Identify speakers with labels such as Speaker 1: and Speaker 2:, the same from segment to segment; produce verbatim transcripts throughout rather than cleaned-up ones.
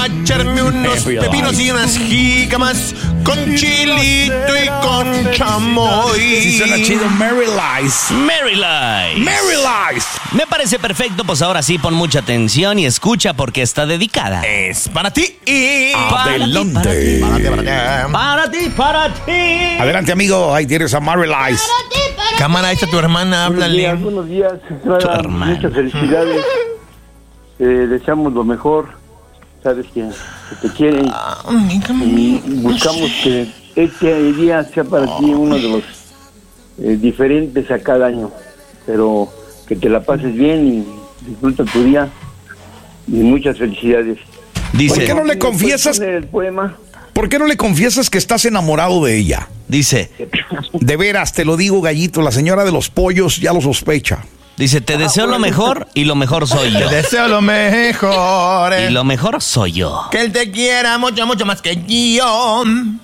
Speaker 1: a echarme unos pepinos y unas jícamas con chilito y con chamoy.
Speaker 2: Sí, suena chido. Mary Lice.
Speaker 3: Mary Lice.
Speaker 2: Mary Lice.
Speaker 3: Me parece perfecto, pues ahora sí pon mucha atención y escucha porque está dedicada.
Speaker 1: Es para ti y
Speaker 2: Adelante.
Speaker 1: para ti, para ti.
Speaker 3: Para ti, para ti.
Speaker 2: Adelante, amigo. Ahí tienes a Mary Lice.
Speaker 1: Cámara, esta tu hermana,
Speaker 4: Buenos
Speaker 1: háblale.
Speaker 4: días, buenos días.
Speaker 3: Tu
Speaker 4: Nada,
Speaker 3: hermano.
Speaker 4: muchas felicidades. Eh, deseamos lo mejor. Sabes que, que te quieren y buscamos que este día sea para ti uno de los eh, diferentes a cada año. Pero que te la pases bien y disfruta tu día y muchas felicidades.
Speaker 3: Dice,
Speaker 2: ¿Por qué no le confiesas?
Speaker 4: ¿Puedes poner el poema?
Speaker 2: ¿Por qué no le confiesas que estás enamorado de ella?
Speaker 3: dice,
Speaker 2: De veras, te lo digo, gallito. La señora de los pollos ya lo sospecha.
Speaker 3: dice, te deseo lo mejor y lo mejor soy yo.
Speaker 1: Te deseo lo mejor.
Speaker 3: Y lo mejor soy yo.
Speaker 1: Que él te quiera mucho, mucho más que yo.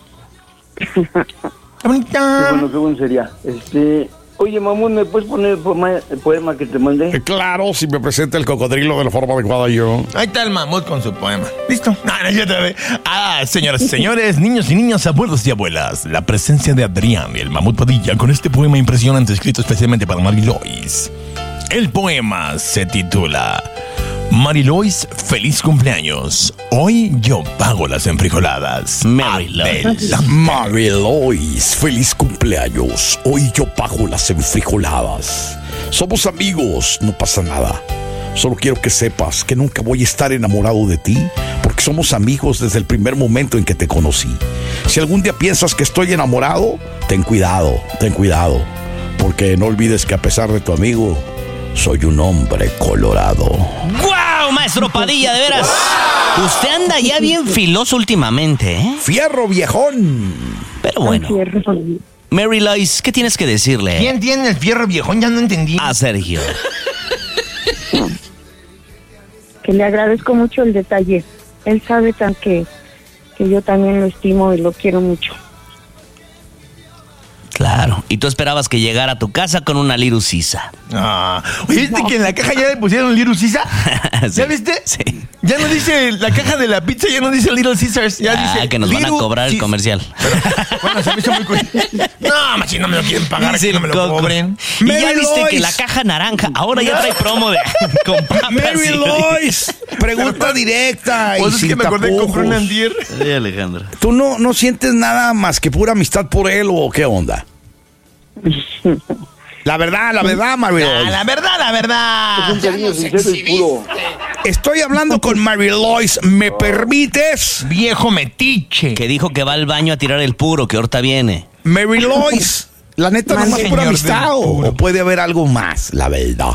Speaker 1: Qué bonita.
Speaker 4: Qué bueno, qué bueno sería. Este, oye, mamón, ¿me puedes poner el poema, el poema que te mandé?
Speaker 2: Eh, Claro, si me presenta el cocodrilo de la forma adecuada yo.
Speaker 1: Ahí está el mamut con su poema. ¿Listo? No, no, ya te ve. Ah, señoras y señores, niños y niñas, abuelos y abuelas, la presencia de Adrián, el mamut Padilla, con este poema impresionante escrito especialmente para Marilois. El poema se titula Marilois, feliz cumpleaños. Hoy yo pago las enfrijoladas.
Speaker 3: Marilois.
Speaker 1: Adelante.
Speaker 2: Mary Lois, feliz cumpleaños. Hoy yo pago las enfrijoladas. Somos amigos, no pasa nada. Solo quiero que sepas que nunca voy a estar enamorado de ti, porque somos amigos desde el primer momento en que te conocí. Si algún día piensas que estoy enamorado, ten cuidado, ten cuidado, porque no olvides que a pesar de tu amigo, soy un hombre colorado.
Speaker 3: ¡Guau, maestro Padilla, de veras! Usted anda ya bien filoso últimamente, ¿eh?
Speaker 2: ¡Fierro, viejón!
Speaker 3: Pero bueno, Mary Lois, ¿qué tienes que decirle
Speaker 1: ¿Quién tiene el fierro viejón? Ya no entendí.
Speaker 3: a Sergio?
Speaker 5: Que le agradezco mucho el detalle. Él sabe tan que, que yo también lo estimo y lo quiero mucho.
Speaker 3: Claro, y tú esperabas que llegara a tu casa con una Little Sisa.
Speaker 1: Ah, ¿oye, ¿viste que en la caja ya le pusieron Little Caesar?
Speaker 3: Sí,
Speaker 1: ¿Ya viste?
Speaker 3: sí.
Speaker 1: Ya no dice la caja de la pizza, ya no dice Little Caesars. Ya
Speaker 3: Ah,
Speaker 1: dice
Speaker 3: que nos van a
Speaker 1: Little
Speaker 3: cobrar el
Speaker 1: Cis-
Speaker 3: comercial.
Speaker 1: Pero, bueno, se me hizo muy curioso. No, machi, no me lo quieren pagar,
Speaker 3: Dice
Speaker 1: que no me
Speaker 3: el
Speaker 1: lo
Speaker 3: Coco.
Speaker 1: cobren.
Speaker 3: Y ya
Speaker 2: Mary
Speaker 3: viste
Speaker 2: Lois.
Speaker 3: que la caja naranja ahora ya trae promo de con papas.
Speaker 2: Mary
Speaker 3: y-
Speaker 2: Lois, pregunta directa y
Speaker 1: Pues es
Speaker 2: sin
Speaker 1: que me acordé que compré
Speaker 2: tapujos.
Speaker 1: un antier.
Speaker 3: Sí, Alejandro.
Speaker 2: ¿Tú no, no sientes nada más que pura amistad por él o qué onda? La verdad, la verdad, Mary
Speaker 1: Ah,
Speaker 2: Lois.
Speaker 1: la verdad, la
Speaker 4: Es
Speaker 1: verdad.
Speaker 4: un cariño sincero y puro.
Speaker 2: Estoy hablando con Mary Lois. ¿Me permites?
Speaker 1: Viejo metiche.
Speaker 3: Que dijo que va al baño a tirar el puro, que ahorita viene.
Speaker 2: Mary Lois, la neta no es
Speaker 1: Señor
Speaker 2: pura
Speaker 1: del
Speaker 2: amistad o,
Speaker 1: puro.
Speaker 2: o puede haber algo más, la verdad.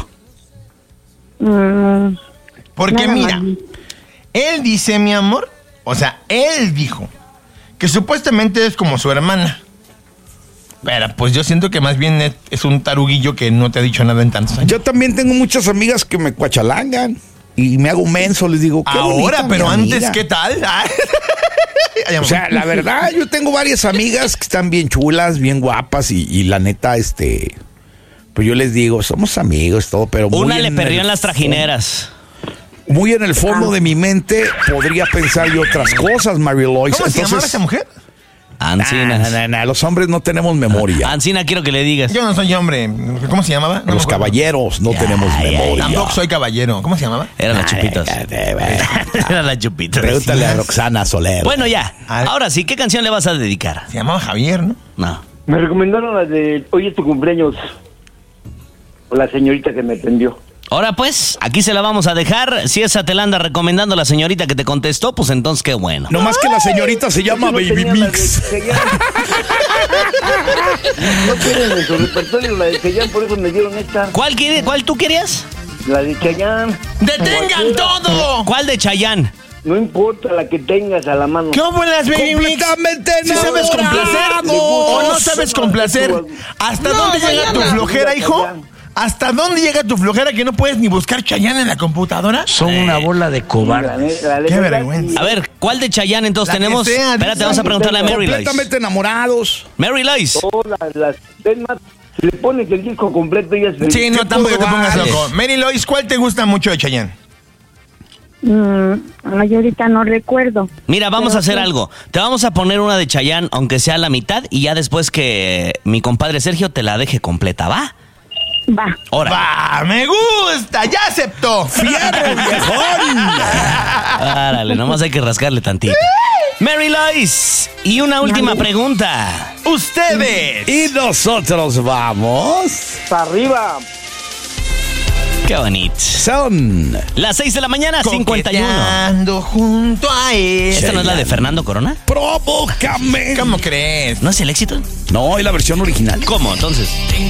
Speaker 5: Mm,
Speaker 1: Porque
Speaker 5: nada
Speaker 1: mira,
Speaker 5: más.
Speaker 1: él dice, mi amor, o sea, él dijo que supuestamente es como su hermana. Pero pues yo siento que más bien es, es un taruguillo que no te ha dicho nada en tantos años.
Speaker 2: Yo también tengo muchas amigas que me cuachalangan y me hago menso, les digo, qué
Speaker 1: Ahora,
Speaker 2: bonita
Speaker 1: pero
Speaker 2: mi
Speaker 1: antes,
Speaker 2: amiga.
Speaker 1: ¿qué tal?
Speaker 2: O sea, la verdad, yo tengo varias amigas que están bien chulas, bien guapas y, y la neta, este, pues yo les digo, somos amigos, todo, pero muy
Speaker 3: Una le
Speaker 2: en
Speaker 3: perdió
Speaker 2: el
Speaker 3: en las trajineras.
Speaker 2: Muy en el fondo de mi mente podría pensar yo otras cosas, Mary Lois.
Speaker 1: ¿Cómo se llamaba esa mujer?
Speaker 3: Ancina.
Speaker 2: Nah, nah, nah, los hombres no tenemos memoria.
Speaker 3: Ancina, quiero que le digas.
Speaker 1: Yo no soy hombre. ¿Cómo se llamaba? No me
Speaker 2: Los
Speaker 1: acuerdo.
Speaker 2: caballeros no
Speaker 3: Ya,
Speaker 2: tenemos
Speaker 3: ya,
Speaker 2: memoria.
Speaker 1: Tampoco soy caballero. ¿Cómo se llamaba?
Speaker 3: Eran las
Speaker 2: Ay,
Speaker 3: chupitas.
Speaker 2: ay, ay, ay.
Speaker 3: Eran las chupitas.
Speaker 2: Pregúntale a Roxana Soler.
Speaker 3: Bueno, ya.
Speaker 1: A ver.
Speaker 3: Ahora sí, ¿qué canción le vas a dedicar?
Speaker 1: Se llamaba Javier, ¿no?
Speaker 3: No.
Speaker 4: Me recomendaron la de hoy es tu cumpleaños. La señorita que me atendió.
Speaker 3: Ahora pues, aquí se la vamos a dejar. Si esa te la anda recomendando la señorita que te contestó, pues entonces qué bueno.
Speaker 2: No más que la señorita se llama
Speaker 4: No
Speaker 2: Baby
Speaker 4: tenía la de
Speaker 2: Mix.
Speaker 4: Chayanne. No tienen en su repertorio la de Chayanne, por eso me dieron esta.
Speaker 3: ¿Cuál quiere, cuál tú querías?
Speaker 4: La de Chayanne.
Speaker 1: ¡Detengan
Speaker 4: Cualquiera.
Speaker 1: todo!
Speaker 3: ¿Cuál de Chayanne?
Speaker 4: No importa la que tengas a la mano.
Speaker 1: ¿Qué buenas, baby mix?
Speaker 2: Completamente
Speaker 1: ¿Sí sabes complacer o no sabes complacer? ¿Hasta dónde llega tu flojera, hijo? ¿Hasta dónde llega tu flojera que no puedes ni buscar Chayanne en la computadora?
Speaker 6: Son una bola de
Speaker 4: La
Speaker 6: cobardes.
Speaker 4: neta, la de
Speaker 1: Qué
Speaker 4: verdad,
Speaker 1: vergüenza.
Speaker 3: A ver, ¿cuál de Chayanne entonces
Speaker 1: La que
Speaker 3: tenemos?
Speaker 1: sea,
Speaker 3: Espérate,
Speaker 1: dice.
Speaker 3: vamos a preguntarle a Mary Lois.
Speaker 2: Completamente enamorados.
Speaker 3: Mary Lois.
Speaker 4: Todas las temas, si le pones el disco completo, ella es feliz.
Speaker 1: Sí, no,
Speaker 2: ¿Qué
Speaker 1: tampoco te
Speaker 2: puedo
Speaker 1: pongas
Speaker 2: vale?
Speaker 1: loco. Mary Lois, ¿cuál te gusta mucho de Chayanne?
Speaker 5: Mm, ay, ahorita no recuerdo.
Speaker 3: Mira, vamos
Speaker 5: Pero
Speaker 3: a hacer
Speaker 5: sí.
Speaker 3: algo. Te vamos a poner una de Chayanne, aunque sea la mitad, y ya después que mi compadre Sergio te la deje completa, ¿va?
Speaker 5: Va.
Speaker 3: Ahora.
Speaker 1: ¡Va! ¡Me gusta! ¡Ya aceptó!
Speaker 2: ¡Fierro, viejón!
Speaker 3: Árale, nomás hay que rascarle tantito. Mary Lois, y una última
Speaker 5: Mande.
Speaker 3: pregunta.
Speaker 1: ¡Ustedes!
Speaker 2: Y nosotros vamos.
Speaker 4: ¡Para arriba!
Speaker 3: Qué bonito.
Speaker 2: Son.
Speaker 3: Las seis de la mañana, cincuenta y uno.
Speaker 1: Coqueteando junto a él.
Speaker 3: ¿Esta no es la de Fernando Corona?
Speaker 2: Provócame.
Speaker 1: ¿Cómo crees?
Speaker 3: ¿No es el éxito?
Speaker 2: No, es la versión original.
Speaker 3: ¿Cómo, entonces?